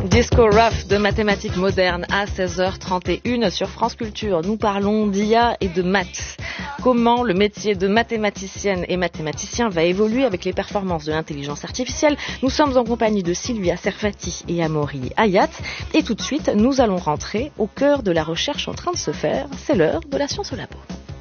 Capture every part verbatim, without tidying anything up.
Disco Rough de mathématiques modernes à seize heures trente et une sur France Culture. Nous parlons d'I A et de maths. Comment le métier de mathématicienne et mathématicien va évoluer avec les performances de l'intelligence artificielle. Nous sommes en compagnie de Sylvia Serfati et Amaury Hayat. Et tout de suite, nous allons rentrer au cœur de la recherche en train de se faire. C'est l'heure de la science au labo.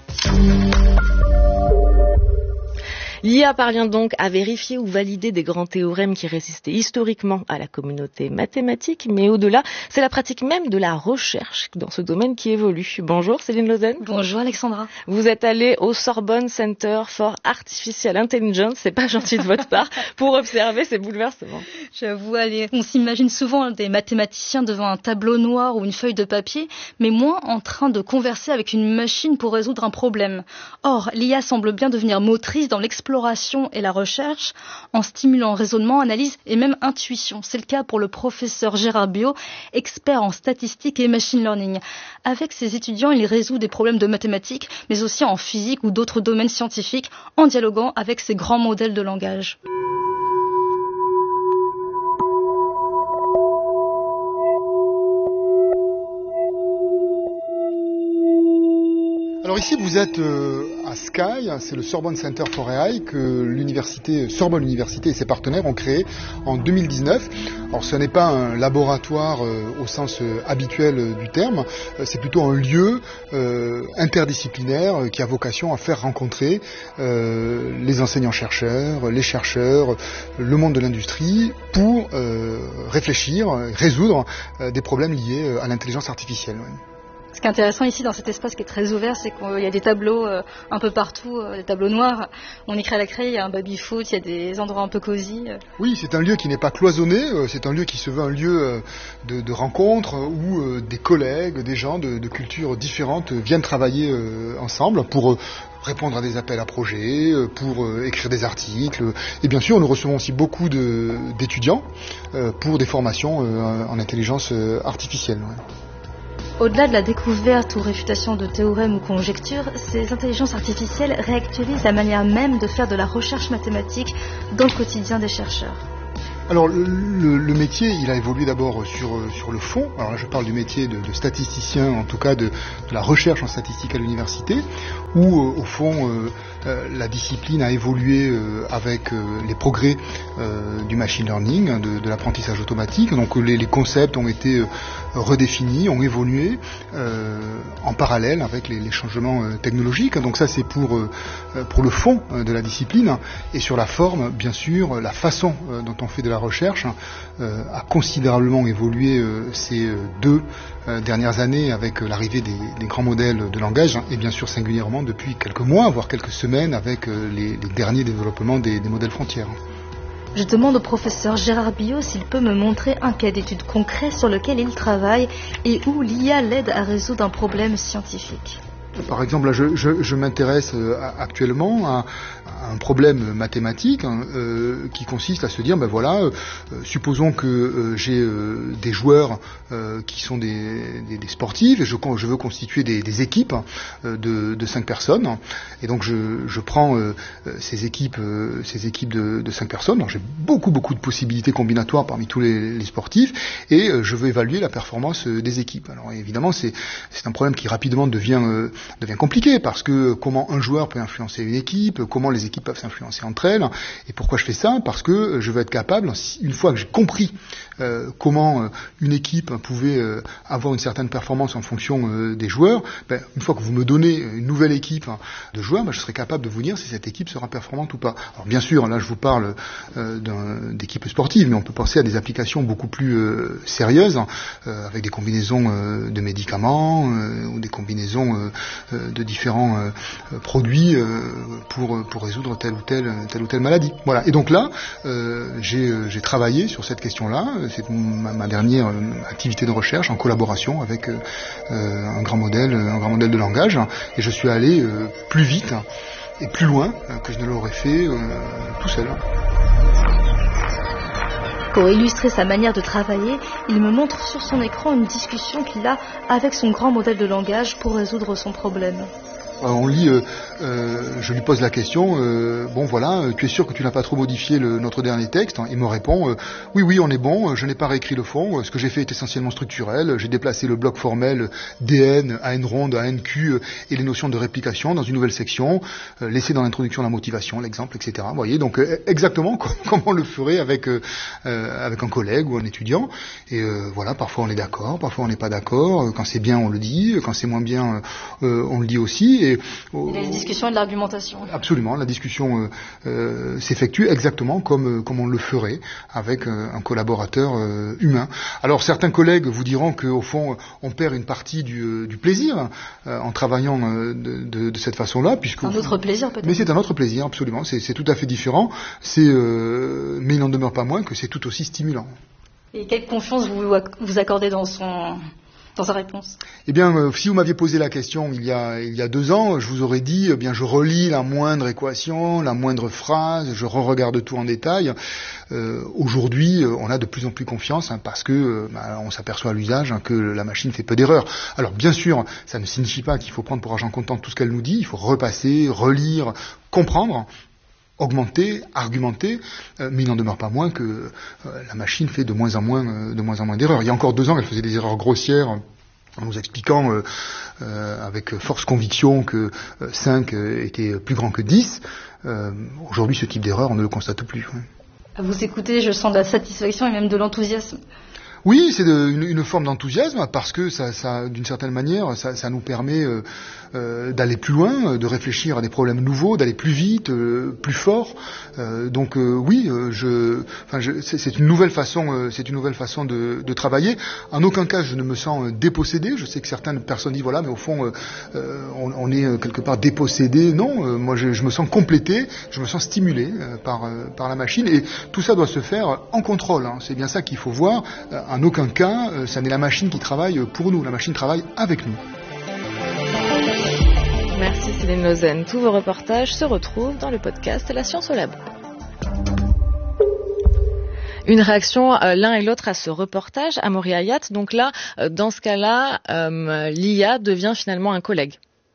L'I A parvient donc à vérifier ou valider des grands théorèmes qui résistaient historiquement à la communauté mathématique, mais au-delà, c'est la pratique même de la recherche dans ce domaine qui évolue. Bonjour Céline Lausanne. Bonjour Alexandra. Vous êtes allée au Sorbonne Center for Artificial Intelligence, c'est pas gentil de votre part, pour observer ces bouleversements. J'avoue, allez, on s'imagine souvent des mathématiciens devant un tableau noir ou une feuille de papier, mais moins en train de converser avec une machine pour résoudre un problème. Or, l'I A semble bien devenir motrice dans l'exploration et la recherche en stimulant raisonnement, analyse et même intuition. C'est le cas pour le professeur Gérard Biot, expert en statistique et machine learning. Avec ses étudiants, il résout des problèmes de mathématiques, mais aussi en physique ou d'autres domaines scientifiques, en dialoguant avec ses grands modèles de langage. Alors ici, vous êtes euh, à Sky, c'est le Sorbonne Center for A I que l'université Sorbonne Université et ses partenaires ont créé en deux mille dix-neuf. Alors ce n'est pas un laboratoire euh, au sens euh, habituel euh, du terme, euh, c'est plutôt un lieu euh, interdisciplinaire euh, qui a vocation à faire rencontrer euh, les enseignants-chercheurs, les chercheurs, le monde de l'industrie pour euh, réfléchir, résoudre euh, des problèmes liés à l'intelligence artificielle. Ouais. Ce qui est intéressant ici dans cet espace qui est très ouvert, c'est qu'il y a des tableaux euh, un peu partout, euh, des tableaux noirs. On écrit à la craie, il y a un baby-foot, il y a des endroits un peu cosy. Euh. Oui, c'est un lieu qui n'est pas cloisonné, euh, c'est un lieu qui se veut un lieu euh, de, de rencontre où euh, des collègues, des gens de, de cultures différentes euh, viennent travailler euh, ensemble pour euh, répondre à des appels à projets, euh, pour euh, écrire des articles. Et bien sûr, nous recevons aussi beaucoup de, d'étudiants euh, pour des formations euh, en intelligence euh, artificielle. Ouais. Au-delà de la découverte ou réfutation de théorèmes ou conjectures, ces intelligences artificielles réactualisent la manière même de faire de la recherche mathématique dans le quotidien des chercheurs. Alors le, le, le métier, il a évolué d'abord sur, sur le fond. Alors là, je parle du métier de, de statisticien, en tout cas de, de la recherche en statistique à l'université, où euh, au fond euh, euh, la discipline a évolué euh, avec euh, les progrès euh, du machine learning, de, de l'apprentissage automatique. Donc les, les concepts ont été euh, redéfinis, ont évolué euh, en parallèle avec les, les changements euh, technologiques. Donc ça, c'est pour euh, pour le fond euh, de la discipline. Et sur la forme, bien sûr, la façon euh, dont on fait de la recherche euh, a considérablement évolué euh, ces euh, deux euh, dernières années avec euh, l'arrivée des, des grands modèles de langage hein, et bien sûr singulièrement depuis quelques mois, voire quelques semaines avec euh, les, les derniers développements des, des modèles frontières. Je demande au professeur Gérard Biot s'il peut me montrer un cas d'étude concret sur lequel il travaille et où l'I A l'aide à résoudre un problème scientifique. Par exemple, là, je, je, je m'intéresse euh, actuellement à, à un problème mathématique hein, euh, qui consiste à se dire, ben voilà, euh, supposons que euh, j'ai euh, des joueurs euh, qui sont des, des, des sportifs et je, je veux constituer des, des équipes euh, de, de cinq personnes. Et donc je, je prends euh, ces équipes, euh, ces équipes de, de cinq personnes. Alors j'ai beaucoup beaucoup de possibilités combinatoires parmi tous les, les sportifs et euh, je veux évaluer la performance euh, des équipes. Alors évidemment, c'est, c'est un problème qui rapidement devient euh, devient compliqué parce que comment un joueur peut influencer une équipe, comment les équipes peuvent s'influencer entre elles. Et pourquoi je fais ça? Parce que je veux être capable, une fois que j'ai compris euh, comment euh, une équipe pouvait euh, avoir une certaine performance en fonction euh, des joueurs, ben, une fois que vous me donnez une nouvelle équipe hein, de joueurs, ben, je serai capable de vous dire si cette équipe sera performante ou pas. Alors bien sûr, là je vous parle euh, d'un, d'équipes sportives, mais on peut penser à des applications beaucoup plus euh, sérieuses, euh, avec des combinaisons euh, de médicaments euh, ou des combinaisons euh, de différents euh, produits euh, pour pour résoudre telle ou telle telle ou telle maladie. Voilà. Et donc là, euh, j'ai j'ai travaillé sur cette question-là. C'est ma, ma dernière activité de recherche en collaboration avec euh, un grand modèle, un grand modèle de langage. Et je suis allé euh, plus vite et plus loin que je ne l'aurais fait euh, tout seul. Pour illustrer sa manière de travailler, il me montre sur son écran une discussion qu'il a avec son grand modèle de langage pour résoudre son problème. on lit, euh, euh, je lui pose la question, euh, bon voilà, tu es sûr que tu n'as pas trop modifié le, notre dernier texte? Il me répond, euh, oui, oui, on est bon, je n'ai pas réécrit le fond, ce que j'ai fait est essentiellement structurel, j'ai déplacé le bloc formel D N, A N ronde, A N Q euh, et les notions de réplication dans une nouvelle section, euh, laissé dans l'introduction la motivation, l'exemple, et cetera. Vous voyez, donc euh, exactement comme, comme on le ferait avec, euh, euh, avec un collègue ou un étudiant. Et euh, voilà, parfois on est d'accord, parfois on n'est pas d'accord, quand c'est bien on le dit, quand c'est moins bien euh, on le dit aussi. Et, Il y a la discussion et de l'argumentation. Absolument, la discussion euh, euh, s'effectue exactement comme, comme on le ferait avec euh, un collaborateur euh, humain. Alors certains collègues vous diront qu'au fond on perd une partie du, euh, du plaisir euh, en travaillant euh, de, de, de cette façon-là. Puisque un autre plaisir peut-être. Mais c'est un autre plaisir, absolument, c'est, c'est tout à fait différent, c'est, euh, mais il n'en demeure pas moins que c'est tout aussi stimulant. Et quelle confiance vous, vous accordez dans son... dans sa réponse? Eh bien, euh, si vous m'aviez posé la question il y a, il y a deux ans, je vous aurais dit, eh bien, je relis la moindre équation, la moindre phrase, je re-regarde tout en détail. Euh, aujourd'hui, on a de plus en plus confiance hein, parce que euh, bah, on s'aperçoit à l'usage hein, que la machine fait peu d'erreurs. Alors, bien sûr, ça ne signifie pas qu'il faut prendre pour argent comptant tout ce qu'elle nous dit. Il faut repasser, relire, comprendre, augmenter, argumenter, euh, mais il n'en demeure pas moins que euh, la machine fait de moins en moins, euh, de moins en moins d'erreurs. Il y a encore deux ans, elle faisait des erreurs grossières en nous expliquant euh, euh, avec force conviction que euh, cinq euh, était plus grand que dix. Euh, aujourd'hui, ce type d'erreur, on ne le constate plus. Ouais. À vous écouter, je sens de la satisfaction et même de l'enthousiasme. Oui, c'est de, une, une forme d'enthousiasme parce que ça, ça d'une certaine manière, ça, ça nous permet euh, euh, d'aller plus loin, de réfléchir à des problèmes nouveaux, d'aller plus vite, euh, plus fort. Euh, donc euh, oui, euh, je, enfin, je, c'est, c'est une nouvelle façon, euh, c'est une nouvelle façon de, de travailler. En aucun cas, je ne me sens dépossédé. Je sais que certaines personnes disent voilà, mais au fond, euh, euh, on, on est quelque part dépossédé. Non, euh, moi, je, je me sens complété, je me sens stimulé euh, par euh, par la machine, et tout ça doit se faire en contrôle. Hein. C'est bien ça qu'il faut voir. Euh, En aucun cas, euh, ça n'est la machine qui travaille pour nous, la machine travaille avec nous. Merci Céline Lausanne. Tous vos reportages se retrouvent dans le podcast La Science au Labo. Une réaction euh, l'un et l'autre à ce reportage, Amaury Hayat. Donc là, euh, dans ce cas-là, euh, l'I A devient finalement un collègue.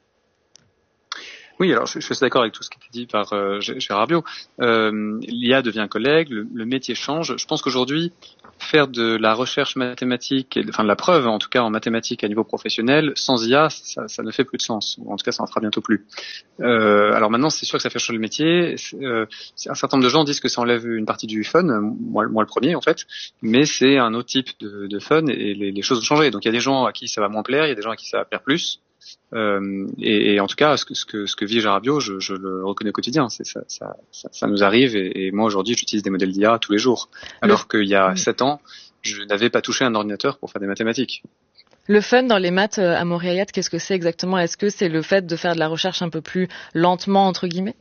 Oui, alors je, je suis d'accord avec tout ce qui a été dit par euh, Gérard Biot. Euh, L'I A devient collègue, le, le métier change. Je pense qu'aujourd'hui, faire de la recherche mathématique, et, enfin de la preuve en tout cas en mathématiques à niveau professionnel, sans I A, ça, ça ne fait plus de sens. Ou en tout cas, ça en fera bientôt plus. Euh, alors maintenant, c'est sûr que ça fait changer le métier. Euh, un certain nombre de gens disent que ça enlève une partie du fun, moi, moi le premier en fait, mais c'est un autre type de, de fun et les, les choses ont changé. Donc il y a des gens à qui ça va moins plaire, il y a des gens à qui ça va plaire plus. Euh, et, et en tout cas, ce que, ce que, ce que vit Gérard Biot, je, je le reconnais au quotidien. C'est ça, ça, ça, ça nous arrive. Et, et moi aujourd'hui, j'utilise des modèles d'I A tous les jours, alors qu'il y a sept ans, je n'avais pas touché un ordinateur pour faire des mathématiques. Le fun dans les maths, Amaury Hayat, qu'est-ce que c'est exactement? Est-ce que c'est le fait de faire de la recherche un peu plus lentement, entre guillemets?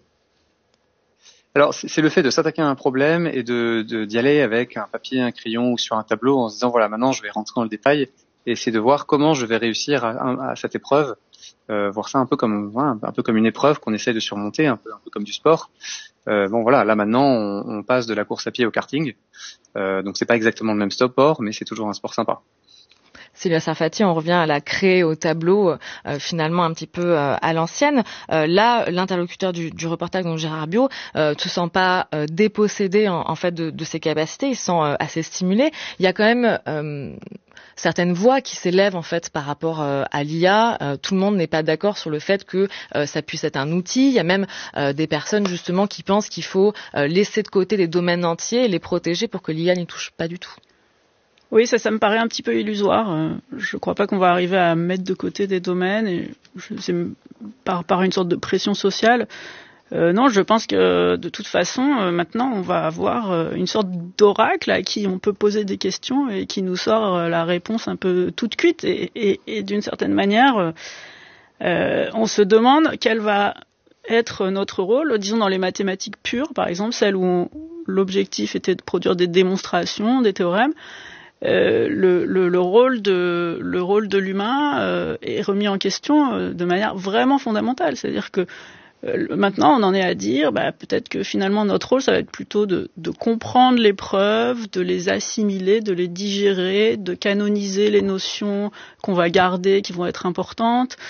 Alors, c'est, c'est le fait de s'attaquer à un problème et de, de d'y aller avec un papier, un crayon ou sur un tableau en se disant voilà, maintenant je vais rentrer dans le détail et essayer de voir comment je vais réussir à, à cette épreuve. Euh, voir ça un peu comme voilà, un peu comme une épreuve qu'on essaie de surmonter, un peu un peu comme du sport. Euh, bon voilà, là maintenant on, on passe de la course à pied au karting, euh, donc c'est pas exactement le même sport, mais c'est toujours un sport sympa. Sylvia Sarfati, on revient à la craie au tableau, euh, finalement un petit peu euh, à l'ancienne. Euh, là, l'interlocuteur du, du reportage, donc Gérard Biot, euh, se sent pas euh, dépossédé en, en fait de, de ses capacités, il se sent euh, assez stimulé. Il y a quand même euh, certaines voix qui s'élèvent en fait par rapport euh, à l'I A. Euh, tout le monde n'est pas d'accord sur le fait que euh, ça puisse être un outil. Il y a même euh, des personnes justement qui pensent qu'il faut euh, laisser de côté des domaines entiers et les protéger pour que l'I A n'y touche pas du tout. Oui, ça, ça me paraît un petit peu illusoire. Je ne crois pas qu'on va arriver à mettre de côté des domaines, et je, c'est par, par une sorte de pression sociale. Euh, non, je pense que de toute façon, euh, maintenant, on va avoir euh, une sorte d'oracle à qui on peut poser des questions et qui nous sort euh, la réponse un peu toute cuite. Et, et, et d'une certaine manière, euh, on se demande quel va être notre rôle, disons dans les mathématiques pures, par exemple, celles où on, l'objectif était de produire des démonstrations, des théorèmes. Euh, le, le, le rôle de le rôle de l'humain euh, est remis en question euh, de manière vraiment fondamentale. C'est-à-dire que euh, maintenant, on en est à dire, bah, peut-être que finalement notre rôle, ça va être plutôt de, de comprendre les preuves, de les assimiler, de les digérer, de canoniser les notions qu'on va garder, qui vont être importantes.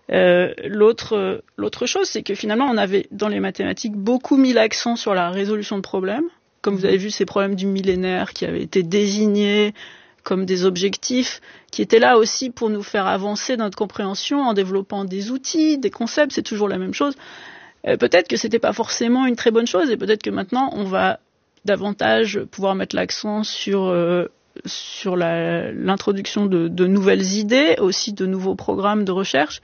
Euh, l'autre, l'autre chose, c'est que finalement, on avait dans les mathématiques beaucoup mis l'accent sur la résolution de problèmes. Comme vous avez vu, ces problèmes du millénaire qui avaient été désignés comme des objectifs, qui étaient là aussi pour nous faire avancer dans notre compréhension en développant des outils, des concepts, c'est toujours la même chose. Euh, peut-être que c'était pas forcément une très bonne chose, et peut-être que maintenant, on va davantage pouvoir mettre l'accent sur euh, sur la, l'introduction de, de nouvelles idées, aussi de nouveaux programmes de recherche.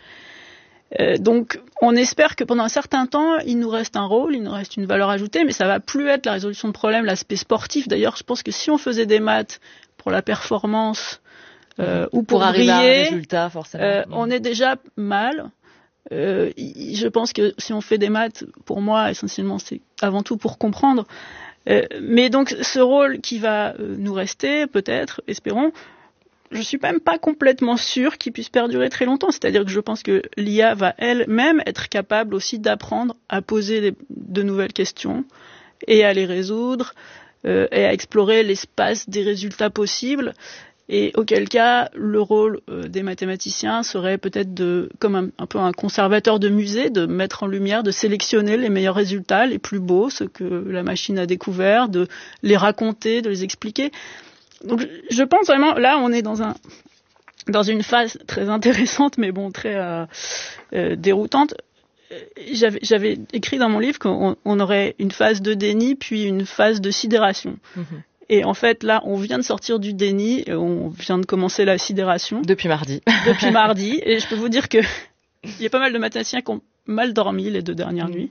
Euh, donc, on espère que pendant un certain temps, il nous reste un rôle, il nous reste une valeur ajoutée, mais ça va plus être la résolution de problèmes, l'aspect sportif. D'ailleurs, je pense que si on faisait des maths pour la performance euh, ou pour, pour arriver briller, à un résultat, forcément, euh, on est déjà mal. Euh, je pense que si on fait des maths, pour moi, essentiellement, c'est avant tout pour comprendre. Euh, mais donc, ce rôle qui va euh, nous rester, peut-être, espérons, je suis même pas complètement sûre qu'il puisse perdurer très longtemps. C'est-à-dire que je pense que l'I A va elle-même être capable aussi d'apprendre à poser des, de nouvelles questions et à les résoudre euh, et à explorer l'espace des résultats possibles. Et auquel cas, le rôle euh, des mathématiciens serait peut-être de, comme un, un peu un conservateur de musée, de mettre en lumière, de sélectionner les meilleurs résultats, les plus beaux, ceux que la machine a découverts, de les raconter, de les expliquer. Donc, je pense vraiment, là, on est dans un, dans une phase très intéressante, mais bon, très euh, euh, déroutante. J'avais, j'avais écrit dans mon livre qu'on on aurait une phase de déni, puis une phase de sidération. Mmh. Et en fait, là, on vient de sortir du déni, et on vient de commencer la sidération. Depuis mardi. Depuis mardi. Et je peux vous dire que il y a pas mal de mathématiciens qui ont mal dormi les deux dernières mmh. nuits.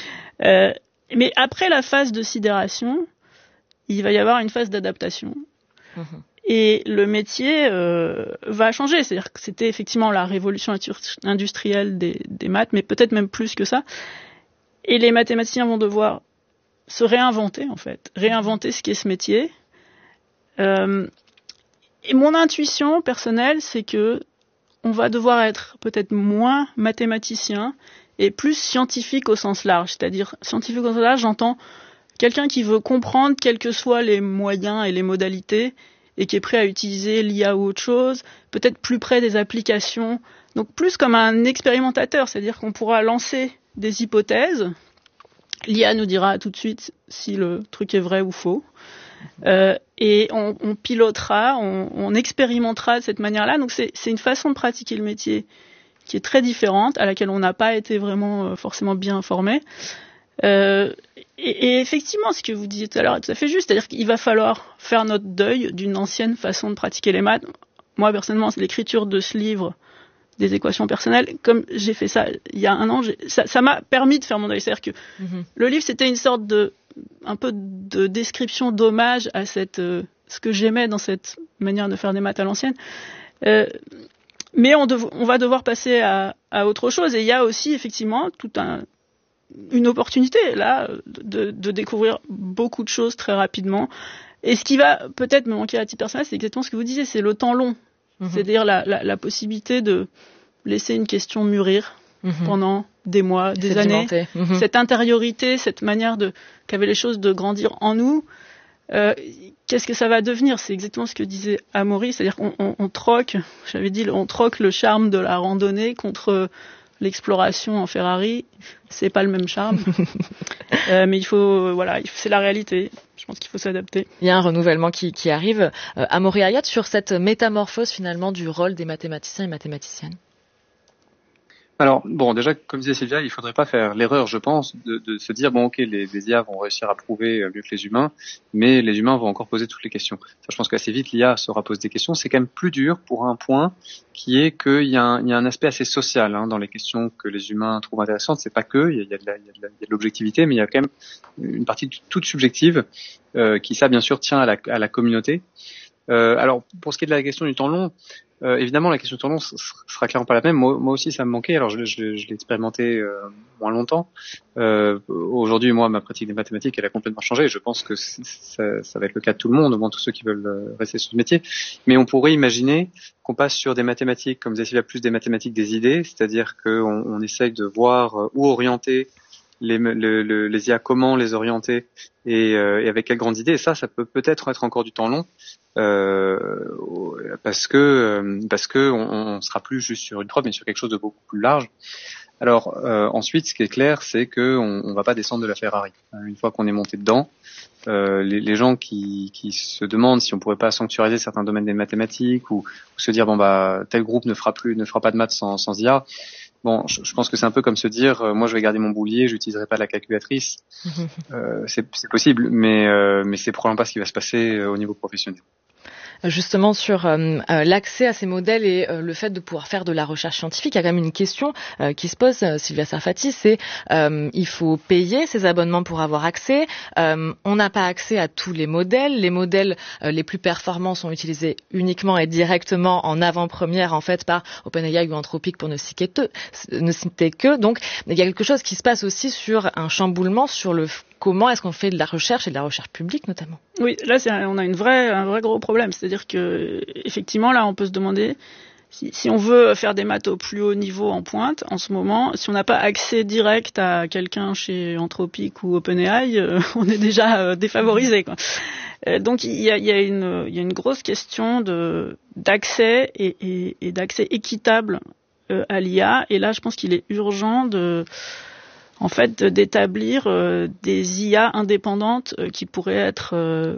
Euh, mais après la phase de sidération, il va y avoir une phase d'adaptation. Mmh. Et le métier euh, va changer. C'est-à-dire que c'était effectivement la révolution industrielle des, des maths, mais peut-être même plus que ça. Et les mathématiciens vont devoir se réinventer, en fait. Réinventer ce qu'est ce métier. Euh, et mon intuition personnelle, c'est que on va devoir être peut-être moins mathématicien et plus scientifique au sens large. C'est-à-dire, scientifique au sens large, j'entends quelqu'un qui veut comprendre quels que soient les moyens et les modalités et qui est prêt à utiliser l'I A ou autre chose, peut-être plus près des applications, donc plus comme un expérimentateur, c'est-à-dire qu'on pourra lancer des hypothèses, l'I A nous dira tout de suite si le truc est vrai ou faux, euh, et on, on pilotera, on, on expérimentera de cette manière-là, donc c'est, c'est une façon de pratiquer le métier qui est très différente, à laquelle on n'a pas été vraiment euh, forcément bien formé. Euh, et, et effectivement, ce que vous disiez tout à l'heure est tout à fait juste, c'est-à-dire qu'il va falloir faire notre deuil d'une ancienne façon de pratiquer les maths. Moi, personnellement, c'est l'écriture de ce livre des équations personnelles. Comme j'ai fait ça il y a un an, ça, ça m'a permis de faire mon deuil. C'est-à-dire que mm-hmm. le livre, c'était une sorte de, un peu de description, d'hommage à cette, euh, ce que j'aimais dans cette manière de faire des maths à l'ancienne. Euh, mais on, dev- on va devoir passer à, à autre chose. Et il y a aussi, effectivement, tout un une opportunité là de, de découvrir beaucoup de choses très rapidement. Et ce qui va peut-être me manquer à titre personnel, c'est exactement ce que vous disiez, c'est le temps long. Mmh. C'est-à-dire la, la, la possibilité de laisser une question mûrir mmh. pendant des mois, des c'est années. Mmh. Cette intériorité, cette manière de qu'avaient les choses de grandir en nous. Euh, qu'est-ce que ça va devenir ? C'est exactement ce que disait Amaury, c'est-à-dire qu'on on, on troque, j'avais dit, on troque le charme de la randonnée contre l'exploration en Ferrari, c'est pas le même charme. euh, mais il faut, voilà, c'est la réalité. Je pense qu'il faut s'adapter. Il y a un renouvellement qui, qui arrive. Euh, Amaury Ayat, sur cette métamorphose finalement du rôle des mathématiciens et mathématiciennes. Alors, bon, déjà, comme disait Sylvia, il faudrait pas faire l'erreur, je pense, de, de se dire, bon, ok, les, les I A vont réussir à prouver mieux que les humains, mais les humains vont encore poser toutes les questions. Ça, je pense qu'assez vite, l'I A saura poser des questions. C'est quand même plus dur pour un point qui est qu'il y a un, il y a un aspect assez social hein, dans les questions que les humains trouvent intéressantes. C'est pas que, il y a, il y a de la, il y a de la, il y a de l'objectivité, mais il y a quand même une partie toute subjective euh, qui, ça, bien sûr, tient à la, à la communauté. Euh, alors, pour ce qui est de la question du temps long, Euh, évidemment, la question de temps long sera clairement pas la même. Moi, moi aussi, ça me manquait. Alors, je, je, je l'ai expérimenté euh, moins longtemps. Euh, aujourd'hui, moi, ma pratique des mathématiques, elle a complètement changé. Je pense que ça, ça va être le cas de tout le monde, au moins tous ceux qui veulent rester sur ce métier. Mais on pourrait imaginer qu'on passe sur des mathématiques, comme disait Sylvia, plus des mathématiques des idées, c'est-à-dire qu'on on essaye de voir où orienter les, le, le, les I A, comment les orienter et, euh, et avec quelles grandes idées. Et ça, ça peut peut-être être encore du temps long. euh, parce que parce que on, on sera plus juste sur une preuve, mais sur quelque chose de beaucoup plus large. Alors euh, ensuite, ce qui est clair, c'est que on, on va pas descendre de la Ferrari. Une fois qu'on est monté dedans, euh, les, les gens qui, qui se demandent si on pourrait pas sanctuariser certains domaines des mathématiques ou, ou se dire bon bah tel groupe ne fera plus, ne fera pas de maths sans, sans I A. Bon, je, je pense que c'est un peu comme se dire euh, moi je vais garder mon boulier, j'utiliserai pas la calculatrice. euh, c'est, c'est possible, mais euh, mais c'est probablement pas ce qui va se passer euh, au niveau professionnel. Justement sur euh, l'accès à ces modèles et euh, le fait de pouvoir faire de la recherche scientifique, il y a quand même une question euh, qui se pose, euh, Sylvia Sarfati, c'est euh, il faut payer ces abonnements pour avoir accès. Euh, on n'a pas accès à tous les modèles. Les modèles euh, les plus performants sont utilisés uniquement et directement en avant-première en fait par OpenAI ou Anthropic pour ne citer que. Ne citer que. Donc il y a quelque chose qui se passe aussi sur un chamboulement sur le comment est-ce qu'on fait de la recherche et de la recherche publique notamment. Oui, là c'est un, on a une vraie, un vrai gros problème. C'est-à-dire que effectivement là on peut se demander si, si on veut faire des maths au plus haut niveau en pointe en ce moment, si on n'a pas accès direct à quelqu'un chez Anthropic ou OpenAI, euh, on est déjà euh, défavorisé, quoi. Euh, donc il y a, il y a une, il y a une grosse question de d'accès et, et, et d'accès équitable euh, à l'I A. Et là je pense qu'il est urgent de en fait, d'établir euh, des I A indépendantes euh, qui pourraient être euh,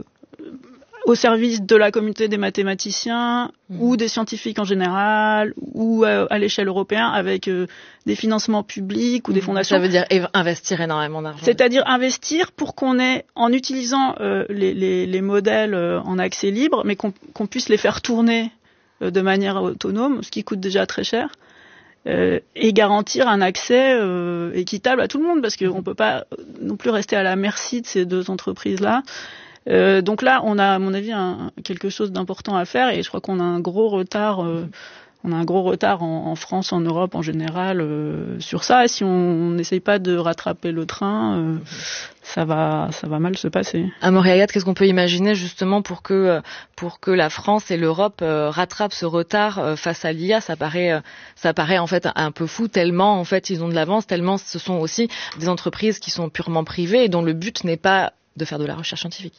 au service de la communauté des mathématiciens mmh. ou des scientifiques en général, ou euh, à l'échelle européenne avec euh, des financements publics ou des fondations. Ça veut dire investir énormément d'argent. C'est-à-dire investir pour qu'on ait, en utilisant euh, les, les, les modèles euh, en accès libre, mais qu'on, qu'on puisse les faire tourner euh, de manière autonome, ce qui coûte déjà très cher. Euh, et garantir un accès euh, équitable à tout le monde, parce qu'on ne peut pas non plus rester à la merci de ces deux entreprises-là. Euh, donc là, on a, à mon avis, un, quelque chose d'important à faire, et je crois qu'on a un gros retard, euh, on a un gros retard en, en France, en Europe en général, euh, sur ça. Et si on n'essaye pas de rattraper le train, euh, ça va, ça va mal se passer. Amaury Ayad, qu'est-ce qu'on peut imaginer justement pour que pour que la France et l'Europe euh, rattrapent ce retard euh, face à l'I A? Ça paraît, euh, ça paraît en fait un peu fou, tellement en fait ils ont de l'avance, tellement ce sont aussi des entreprises qui sont purement privées et dont le but n'est pas de faire de la recherche scientifique.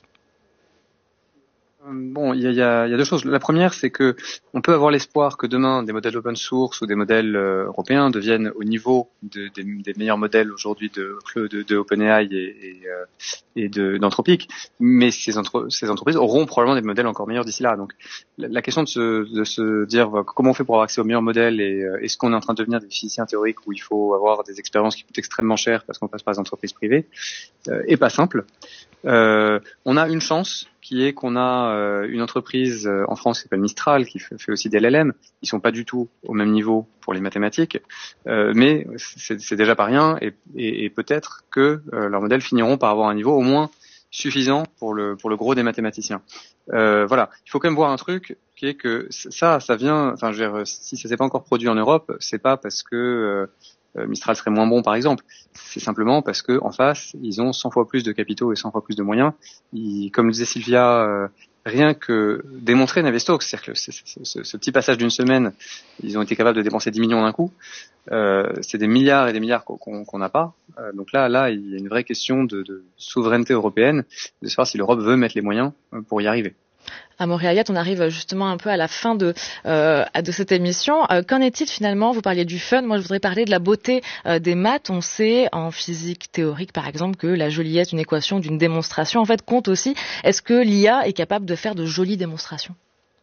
Bon, il y a, y, a, y a deux choses. La première, c'est que on peut avoir l'espoir que demain des modèles open source ou des modèles euh, européens deviennent au niveau de, des, des meilleurs modèles aujourd'hui de, de, de OpenAI et, et, euh, et de, d'Anthropic. Mais ces, entre, ces entreprises auront probablement des modèles encore meilleurs d'ici là. Donc, la, la question de se, de se dire bah, comment on fait pour avoir accès aux meilleurs modèles et euh, est-ce qu'on est en train de devenir des physiciens théoriques où il faut avoir des expériences qui coûtent extrêmement cher parce qu'on passe par des entreprises privées, euh, est pas simple. Euh, on a une chance qui est qu'on a euh, une entreprise euh, en France qui s'appelle Mistral, qui fait, fait aussi des L L M. Ils sont pas du tout au même niveau pour les mathématiques, euh, mais c'est, c'est déjà pas rien, et, et, et peut-être que euh, leurs modèles finiront par avoir un niveau au moins suffisant pour le pour le gros des mathématiciens. Euh, voilà, il faut quand même voir un truc qui est que ça, ça vient. Enfin, je veux dire, si ça s'est pas encore produit en Europe, c'est pas parce que euh, Mistral serait moins bon, par exemple. C'est simplement parce que en face, ils ont cent fois plus de capitaux et cent fois plus de moyens. Ils, comme le disait Sylvia, euh, rien que démontrer Navier-Stokes, c'est-à-dire que ce, ce, ce, ce petit passage d'une semaine, ils ont été capables de dépenser dix millions d'un coup. Euh, c'est des milliards et des milliards qu'on qu'on n'a pas. Euh, donc là, là, il y a une vraie question de, de souveraineté européenne, de savoir si l'Europe veut mettre les moyens pour y arriver. Amaury Ayad, on arrive justement un peu à la fin de, euh, de cette émission. Euh, qu'en est-il finalement? Vous parliez du fun, moi je voudrais parler de la beauté euh, des maths. On sait en physique théorique par exemple que la joliesse d'une équation, d'une démonstration en fait compte aussi. Est-ce que l'I A est capable de faire de jolies démonstrations?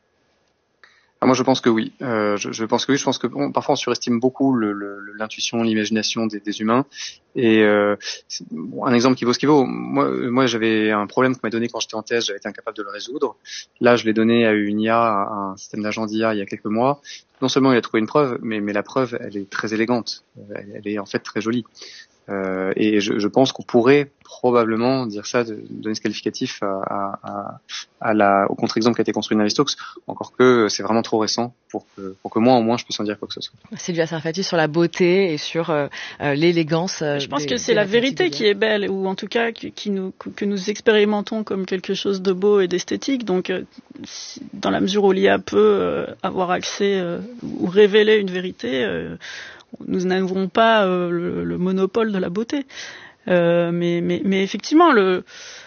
Ah, moi, je pense que oui. Euh, je, je pense que oui. Je pense que bon, parfois on surestime beaucoup le, le, l'intuition, l'imagination des, des humains. Et euh, bon, un exemple qui vaut ce qui vaut. Moi, moi, j'avais un problème qu'on m'a donné quand j'étais en thèse. J'avais été incapable de le résoudre. Là, je l'ai donné à une I A, à un système d'agent d'I A, il y a quelques mois. Non seulement il a trouvé une preuve, mais, mais la preuve, elle est très élégante. Elle, elle est en fait très jolie. Euh, et je, je pense qu'on pourrait probablement dire ça, de, de donner ce qualificatif à, à, à la, au contre-exemple qui a été construit de Navier-Stokes, encore que c'est vraiment trop récent pour que, pour que moi au moins je puisse en dire quoi que ce soit. Sylvia Sarfati, sur la beauté et sur euh, l'élégance. Euh, je pense des, que c'est la vérité qui est belle, ou en tout cas qui, qui nous, que nous expérimentons comme quelque chose de beau et d'esthétique. Donc, euh, si, dans la mesure où l'I A peut euh, avoir accès euh, ou révéler une vérité, euh, nous n'avons pas euh, le, le monopole de la beauté. Euh, mais, mais, mais effectivement, le,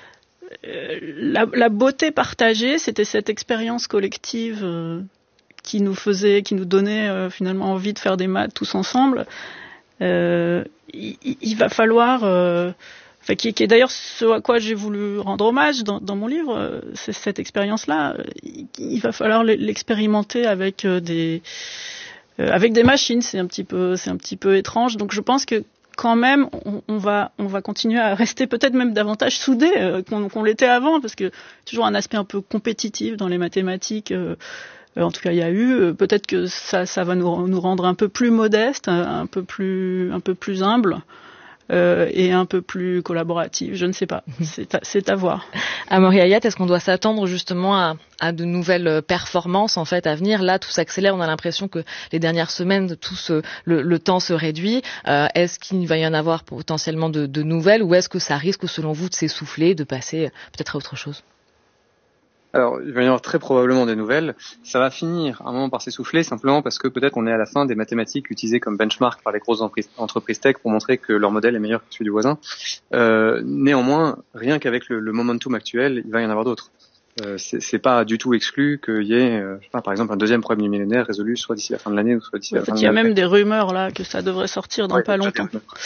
euh, la, la beauté partagée, c'était cette expérience collective euh, qui nous faisait, qui nous donnait euh, finalement envie de faire des maths tous ensemble. Euh, il, il va falloir, euh, enfin, qui, qui est d'ailleurs ce à quoi j'ai voulu rendre hommage dans, dans mon livre, euh, c'est cette expérience-là. Il, il va falloir l'expérimenter avec euh, des, euh, avec des machines. C'est un petit peu, c'est un petit peu étrange. Donc je pense que quand même, on, on va, on va continuer à rester peut-être même davantage soudés euh, qu'on, qu'on l'était avant, parce que toujours un aspect un peu compétitif dans les mathématiques. Euh, Euh, en tout cas, il y a eu. Euh, peut-être que ça, ça va nous, nous rendre un peu plus modestes, un, un peu plus, un peu plus humbles euh, et un peu plus collaboratifs. Je ne sais pas. C'est à, c'est à voir. Amaury Hayat, est-ce qu'on doit s'attendre justement à, à de nouvelles performances en fait à venir? Là, tout s'accélère. On a l'impression que les dernières semaines, tout se, le, le temps se réduit. Euh, est-ce qu'il va y en avoir potentiellement de, de nouvelles, ou est-ce que ça risque, selon vous, de s'essouffler, de passer peut-être à autre chose? Alors, il va y avoir très probablement des nouvelles. Ça va finir à un moment par s'essouffler, simplement parce que peut-être on est à la fin des mathématiques utilisées comme benchmark par les grosses entreprises tech pour montrer que leur modèle est meilleur que celui du voisin. Euh, néanmoins, rien qu'avec le, le momentum actuel, il va y en avoir d'autres. Euh, c'est, c'est pas du tout exclu qu'il y ait, euh, je sais pas, par exemple, un deuxième problème du millénaire résolu soit d'ici la fin de l'année ou soit d'ici la en fin fait, de l'année. Il y a l'année. même des rumeurs là que ça devrait sortir dans ouais, pas longtemps.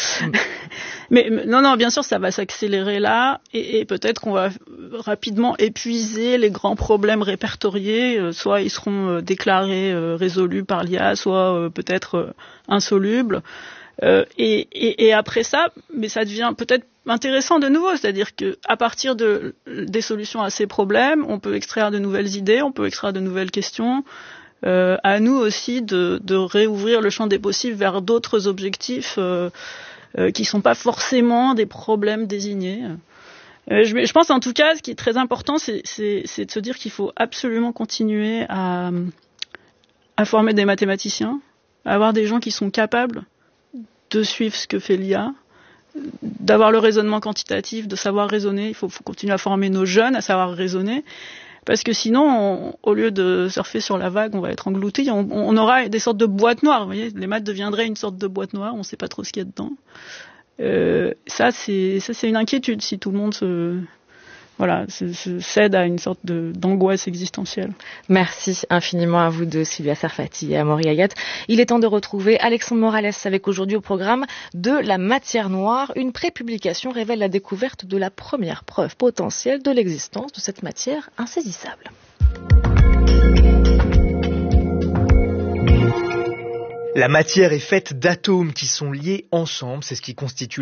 mais, mais non, non, bien sûr, ça va s'accélérer là, et, et peut-être qu'on va rapidement épuiser les grands problèmes répertoriés. Euh, soit ils seront euh, déclarés euh, résolus par l'I A, soit euh, peut-être euh, insolubles. Euh, et, et, et après ça, mais ça devient peut-être intéressant de nouveau, c'est-à-dire que à partir de des solutions à ces problèmes, on peut extraire de nouvelles idées, on peut extraire de nouvelles questions. Euh, à nous aussi de, de réouvrir le champ des possibles vers d'autres objectifs euh, euh, qui sont pas forcément des problèmes désignés. Euh, je, je pense en tout cas, ce qui est très important, c'est, c'est, c'est de se dire qu'il faut absolument continuer à, à former des mathématiciens, à avoir des gens qui sont capables de suivre ce que fait l'I A, d'avoir le raisonnement quantitatif, de savoir raisonner. Il faut, faut continuer à former nos jeunes à savoir raisonner, parce que sinon, on, au lieu de surfer sur la vague, on va être engloutis. On, on aura des sortes de boîtes noires. Vous voyez, les maths deviendraient une sorte de boîte noire. On ne sait pas trop ce qu'il y a dedans. Euh, ça, c'est, ça, c'est une inquiétude si tout le monde se... Voilà, se, se cède à une sorte de, d'angoisse existentielle. Merci infiniment à vous deux, Sylvia Sarfati et Amaury Hayat. Il est temps de retrouver Alexandre Morales avec aujourd'hui au programme de la matière noire. Une prépublication révèle la découverte de la première preuve potentielle de l'existence de cette matière insaisissable. La matière est faite d'atomes qui sont liés ensemble, c'est ce qui constitue